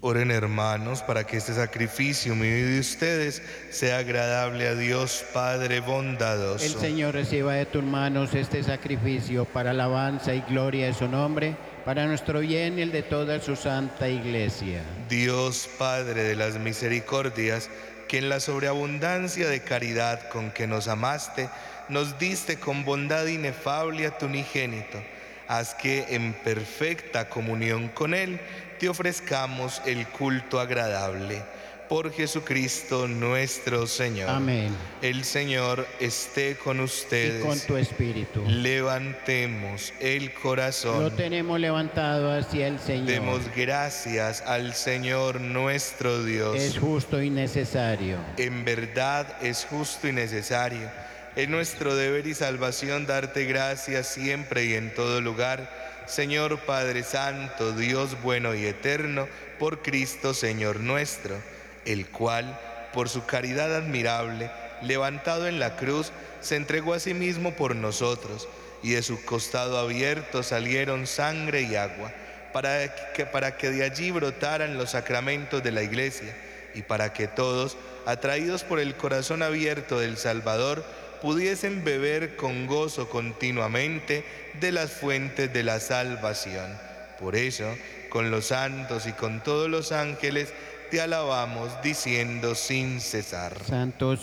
Oren, hermanos, para que este sacrificio mío y de ustedes sea agradable a Dios Padre bondadoso. El Señor reciba de tus manos este sacrificio para alabanza y gloria de su nombre, para nuestro bien y el de toda su santa Iglesia. Dios Padre de las misericordias, que en la sobreabundancia de caridad con que nos amaste, nos diste con bondad inefable a tu unigénito. Haz que en perfecta comunión con Él te ofrezcamos el culto agradable. Por Jesucristo nuestro Señor. Amén. El Señor esté con ustedes. Y con tu espíritu. Levantemos el corazón. Lo tenemos levantado hacia el Señor. Demos gracias al Señor nuestro Dios. Es justo y necesario. En verdad es justo y necesario. Es nuestro deber y salvación darte gracias siempre y en todo lugar, Señor Padre Santo, Dios bueno y eterno, por Cristo Señor nuestro, el cual, por su caridad admirable, levantado en la cruz, se entregó a sí mismo por nosotros, y de su costado abierto salieron sangre y agua, para que de allí brotaran los sacramentos de la Iglesia, y para que todos, atraídos por el corazón abierto del Salvador, pudiesen beber con gozo continuamente de las fuentes de la salvación. Por eso, con los santos y con todos los ángeles, te alabamos diciendo sin cesar. Santo